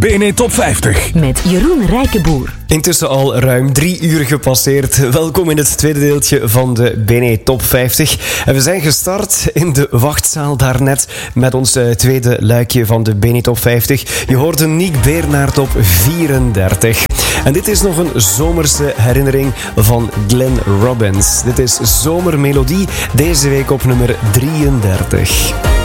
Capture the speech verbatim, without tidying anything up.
B N E Top vijftig. Met Jeroen Rijkenboer. Intussen al ruim drie uur gepasseerd. Welkom in het tweede deeltje van de B N E Top vijftig. En we zijn gestart in de wachtzaal daarnet met ons uh, tweede luikje van de B N E Top vijftig. Je hoorde Niek Beernaert op vierendertig. En dit is nog een zomerse herinnering van Glenn Robbins. Dit is Zomermelodie, deze week op nummer drieëndertig.